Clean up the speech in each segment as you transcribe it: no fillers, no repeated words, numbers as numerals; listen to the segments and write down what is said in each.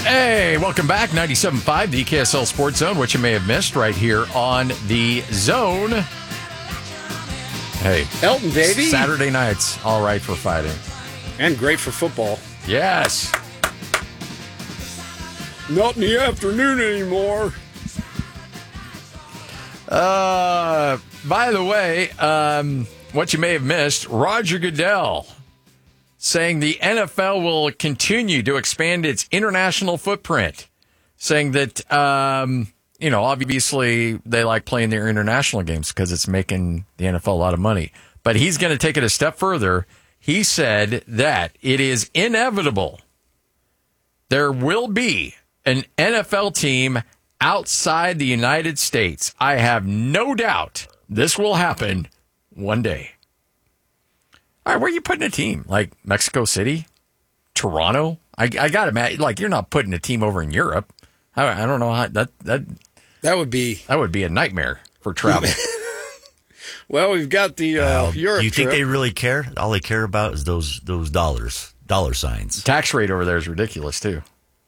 Hey, welcome back. 97.5, the KSL Sports Zone, which you may have missed right here on the Zone. Hey. Elton, baby. Saturday nights, all right for fighting. And great for football. Yes. Not in the afternoon anymore. By the way, what you may have missed, Roger Goodell saying the NFL will continue to expand its international footprint, saying that, obviously they like playing their international games because it's making the NFL a lot of money. But he's going to take it a step further. He said that it is inevitable there will be an NFL team outside the United States. I have no doubt this will happen one day. All right, where are you putting a team? Like Mexico City? Toronto? I got to imagine, like, you're not putting a team over in Europe. I don't know how that would be a nightmare for travel. Well, we've got the Europe Do you think trip. they really care? All they care about is those dollar signs. Tax rate over there is ridiculous, too.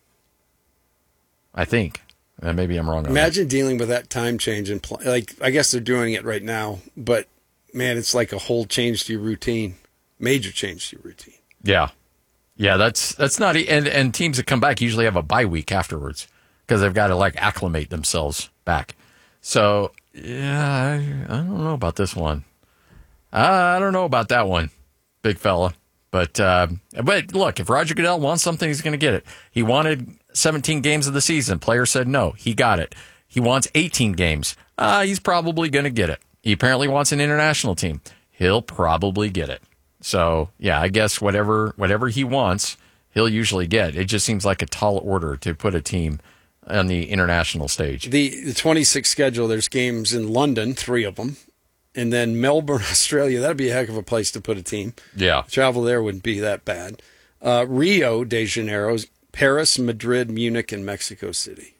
I think. Maybe I'm wrong on Imagine dealing with that time change. And I guess they're doing it right now. But, man, it's like a whole change to your routine. Major change to your routine. Yeah. Yeah, that's not... And teams that come back usually have a bye week afterwards because they've got to, acclimate themselves back. So, yeah, I don't know about this one. I don't know about that one, big fella. But look, if Roger Goodell wants something, he's going to get it. He wanted 17 games of the season. Players said no. He got it. He wants 18 games. He's probably going to get it. He apparently wants an international team. He'll probably get it. So, yeah, I guess whatever he wants, he'll usually get. It just seems like a tall order to put a team on the international stage. The 26 schedule, there's games in London, 3 of them. And then Melbourne, Australia, that'd be a heck of a place to put a team. Yeah. Travel there wouldn't be that bad. Rio de Janeiro, Paris, Madrid, Munich, and Mexico City.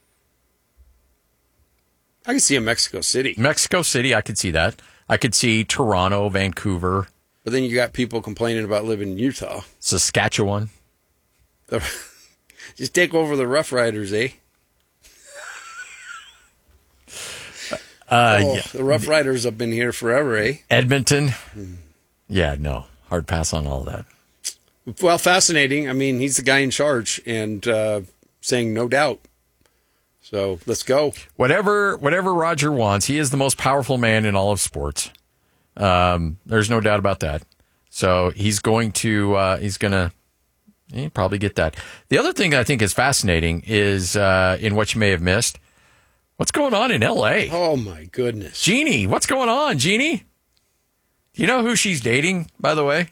I can see a Mexico City. Mexico City, I could see that. I could see Toronto, Vancouver. But then you got people complaining about living in Utah. Saskatchewan. Just take over the Rough Riders, eh? Yeah. The Rough Riders have been here forever, eh? Edmonton. Yeah, no. Hard pass on all that. Well, fascinating. I mean, he's the guy in charge and saying no doubt. So let's go. Whatever Roger wants, he is the most powerful man in all of sports. There's no doubt about that. So he's going to probably get that. The other thing I think is fascinating is in what you may have missed. What's going on in L.A.? Oh, my goodness. Jeannie, what's going on, Jeannie? Do you know who she's dating, by the way?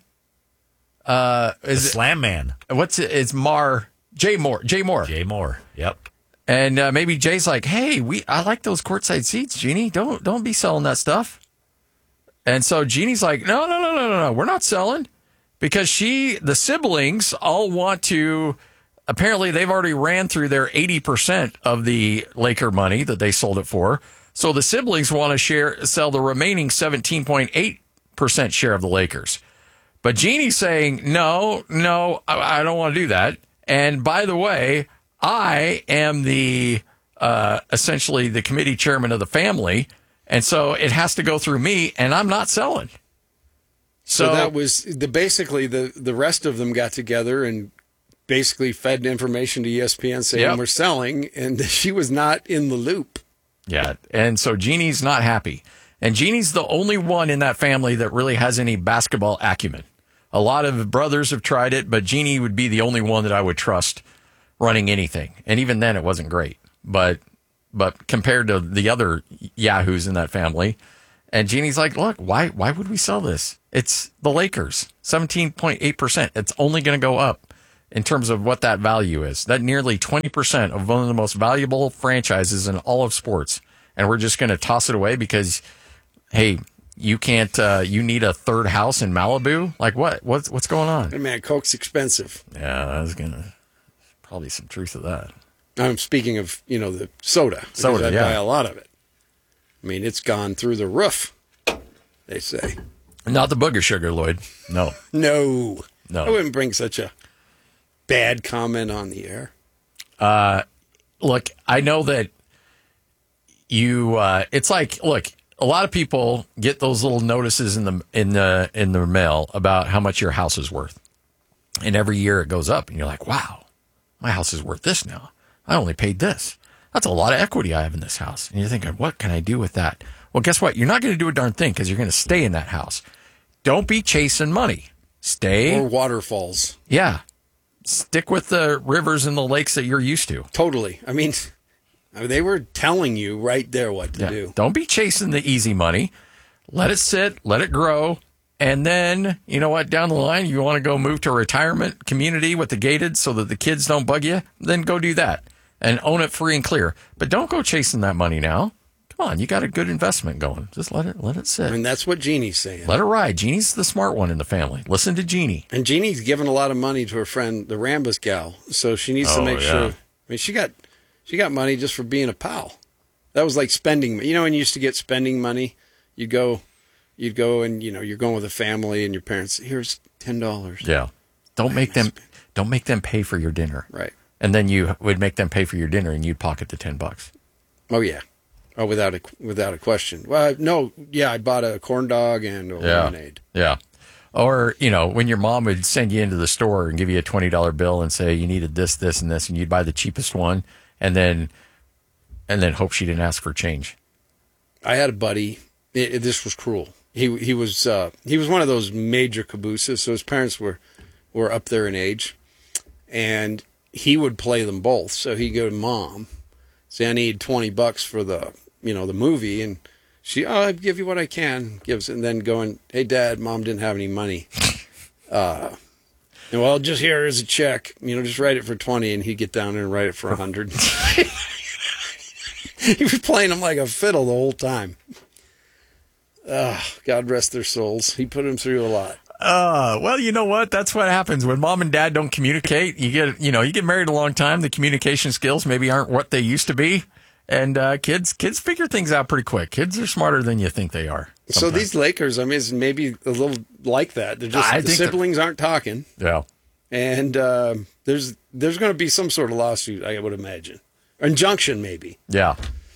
Slam Man. What's it? It's Jay Moore. Jay Moore. Yep. And maybe Jay's like, hey, I like those courtside seats, Jeannie. Don't be selling that stuff. And so Jeannie's like, no, we're not selling. Because the siblings all want to, apparently they've already ran through their 80% of the Laker money that they sold it for. So the siblings want to sell the remaining 17.8% share of the Lakers. But Jeannie's saying, no, I don't want to do that. And by the way, I am essentially the committee chairman of the family. And so it has to go through me, and I'm not selling. So that was basically the rest of them got together and basically fed information to ESPN saying we're selling, and she was not in the loop. Yeah, and so Jeannie's not happy. And Jeannie's the only one in that family that really has any basketball acumen. A lot of brothers have tried it, but Jeannie would be the only one that I would trust running anything. And even then, it wasn't great. But compared to the other yahoos in that family, and Jeannie's like, look, why would we sell this? It's the Lakers, 17.8%. It's only going to go up in terms of what that value is. That nearly 20% of one of the most valuable franchises in all of sports. And we're just going to toss it away because, hey, you can't, you need a third house in Malibu? Like what? What's going on? Hey, man, Coke's expensive. Yeah, probably some truth to that. I'm speaking of, the soda. Soda, I yeah. buy a lot of it. I mean, it's gone through the roof, they say. Not the booger sugar, Lloyd. No. I wouldn't bring such a bad comment on the air. Look, I know that you. It's like, look, a lot of people get those little notices in the mail about how much your house is worth, and every year it goes up, and you're like, wow, my house is worth this now. I only paid this. That's a lot of equity I have in this house. And you're thinking, what can I do with that? Well, guess what? You're not going to do a darn thing because you're going to stay in that house. Don't be chasing money. Stay. Or waterfalls. Yeah. Stick with the rivers and the lakes that you're used to. Totally. I mean, they were telling you right there what to do. Don't be chasing the easy money. Let it sit. Let it grow. And then, you know what, down the line, you want to go move to a retirement community with the gated so that the kids don't bug you, then go do that and own it free and clear. But don't go chasing that money now. Come on, you got a good investment going. Just let it sit. And that's what Jeannie's saying. Let it ride. Jeannie's the smart one in the family. Listen to Jeannie. And Jeannie's giving a lot of money to her friend, the Rambus gal. So she needs to make sure. I mean, she got money just for being a pal. That was like spending. You know, when you used to get spending money, you'd go and, you know, you're going with a family and your parents, here's $10. Yeah. Don't make them pay for your dinner. Right. And then you would make them pay for your dinner and you'd pocket the $10. Oh, yeah. Oh, without a question. Well, no, yeah, I bought a corn dog and a lemonade. Yeah. Or, you know, when your mom would send you into the store and give you a $20 bill and say you needed this, this, and this, and you'd buy the cheapest one and then hope she didn't ask for change. I had a buddy. This was cruel. He was one of those major cabooses, so his parents were up there in age, and he would play them both. So he'd go to Mom, say, I need $20 for the movie, and she, I'll give you what I can, and then going, hey, Dad, Mom didn't have any money. And well, just here is a check, just write it for 20, and he'd get down there and write it for 100. He was playing them like a fiddle the whole time. God rest their souls. He put them through a lot. Well, you know what? That's what happens when mom and dad don't communicate. You get married a long time. The communication skills maybe aren't what they used to be. And kids figure things out pretty quick. Kids are smarter than you think they are. Sometimes. So these Lakers, I mean, it's maybe a little like that. They're just, the siblings aren't talking. Yeah. And there's going to be some sort of lawsuit, I would imagine. Or injunction, maybe. Yeah.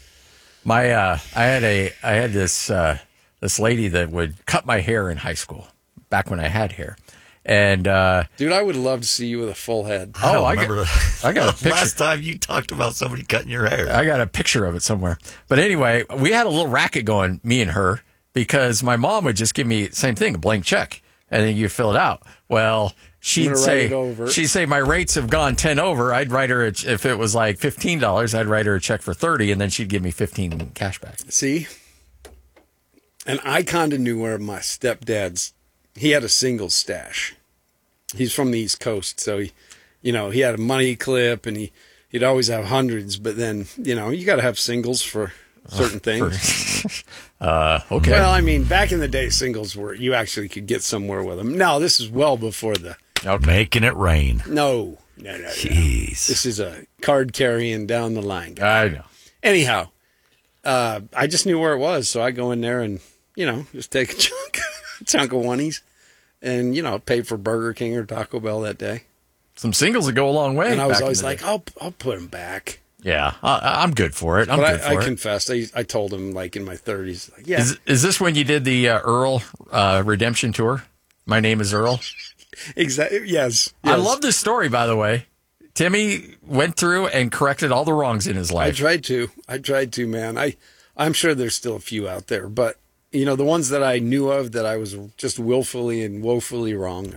I had this lady that would cut my hair in high school, back when I had hair. And dude, I would love to see you with a full head. I got a picture. Last time you talked about somebody cutting your hair. I got a picture of it somewhere. But anyway, we had a little racket going, me and her, because my mom would just give me, same thing, a blank check, and then you fill it out. Well, she'd say my rates have gone 10 over. I'd write her, if it was like $15, I'd write her a check for 30, and then she'd give me 15 in cash back. See? And I kind of knew where my stepdad's, he had a single stash. He's from the East Coast, so he had a money clip, and he'd always have hundreds, but then, you got to have singles for certain things. Okay. Well, I mean, back in the day, singles were, you actually could get somewhere with them. No, this is well before the... Okay. Making it rain. No. Jeez. This is a card carrying down the line guy. I know. Anyhow, I just knew where it was, so I go in there and, just take a chunk of oneies and, pay for Burger King or Taco Bell that day. Some singles would go a long way. And I was always like, I'll put them back. Yeah, I'm good for it. I confessed. I told him, like, in my 30s. Like, yeah. Is this when you did the Earl redemption tour? My name is Earl. Exactly. Yes. I love this story, by the way. Timmy went through and corrected all the wrongs in his life. I tried to, man. I'm sure there's still a few out there, but the ones that I knew of that I was just willfully and woefully wrong.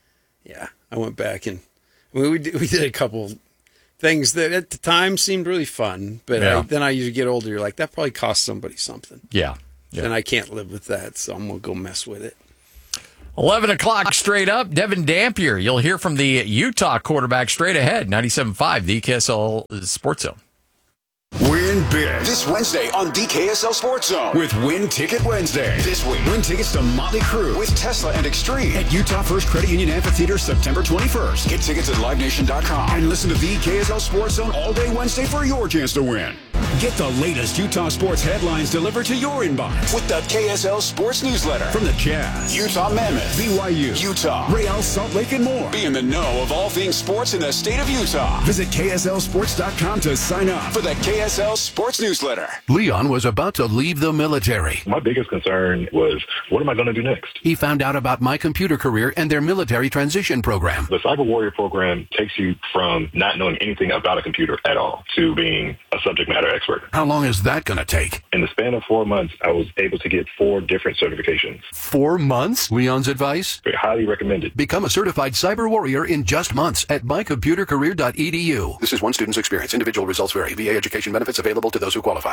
I went back and we did a couple things that at the time seemed really fun, but then you get older, you're like, that probably cost somebody something. Yeah. And I can't live with that, so I'm gonna go mess with it. 11 o'clock straight up. Devin Dampier. You'll hear from the Utah quarterback straight ahead. 97.5, the KSL Sports Zone. Win big this Wednesday on DKSL Sports Zone with Win Ticket Wednesday. This week, win tickets to Motley Crue with Tesla and Extreme at Utah First Credit Union Amphitheater September 21st. Get tickets at LiveNation.com and listen to the KSL Sports Zone all day Wednesday for your chance to win. Get the latest Utah sports headlines delivered to your inbox with the KSL Sports Newsletter. From the Jazz, Utah Mammoth, BYU, Utah, Real Salt Lake, and more. Be in the know of all things sports in the state of Utah. Visit KSLSports.com to sign up for the KSL Sports Newsletter. Leon was about to leave the military. My biggest concern was, what am I going to do next? He found out about My Computer Career and their military transition program. The Cyber Warrior program takes you from not knowing anything about a computer at all to being a subject matter expert. How long is that going to take? In the span of 4 months, I was able to get 4 different certifications. 4 months? Leon's advice? Highly recommended. Become a certified cyber warrior in just months at mycomputercareer.edu. This is one student's experience. Individual results vary. VA education benefits available to those who qualify.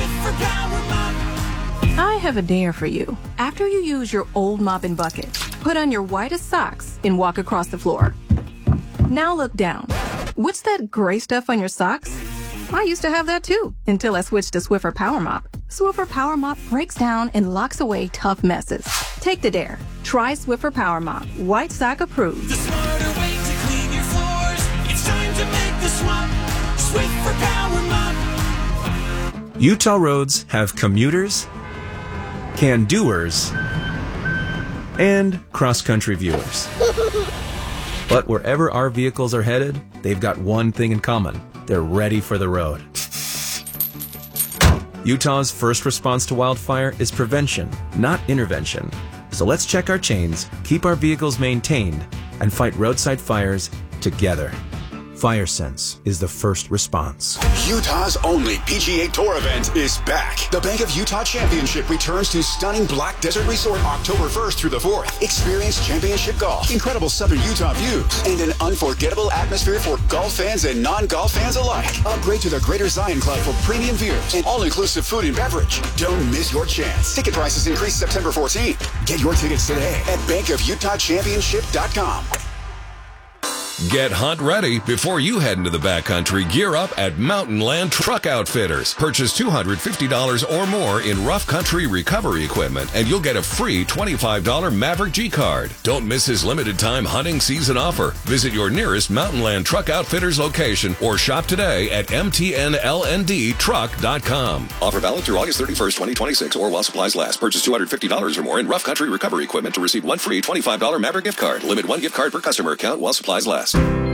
I have a dare for you. After you use your old mop and bucket, put on your whitest socks and walk across the floor. Now look down. What's that gray stuff on your socks? I used to have that too, until I switched to Swiffer Power Mop. Swiffer Power Mop breaks down and locks away tough messes. Take the dare. Try Swiffer Power Mop. White sock approved. The smarter way to clean your floors. It's time to make the swap. Swiffer Power Mop. Utah roads have commuters, can-doers, and cross-country viewers. But wherever our vehicles are headed, they've got one thing in common. They're ready for the road. Utah's first response to wildfire is prevention, not intervention. So let's check our chains, keep our vehicles maintained, and fight roadside fires together. FireSense is the first response. Utah's only PGA Tour event is back. The Bank of Utah Championship returns to stunning Black Desert Resort October 1st through the 4th. Experience championship golf, incredible southern Utah views, and an unforgettable atmosphere for golf fans and non-golf fans alike. Upgrade to the Greater Zion Club for premium views and all-inclusive food and beverage. Don't miss your chance. Ticket prices increase September 14th. Get your tickets today at bankofutahchampionship.com. Get hunt ready before you head into the backcountry. Gear up at Mountain Land Truck Outfitters. Purchase $250 or more in rough country recovery equipment, and you'll get a free $25 Maverick G card. Don't miss his limited time hunting season offer. Visit your nearest Mountain Land Truck Outfitters location or shop today at mtnlndtruck.com. Offer valid through August 31st, 2026 or while supplies last. Purchase $250 or more in rough country recovery equipment to receive one free $25 Maverick gift card. Limit one gift card per customer account while supplies last.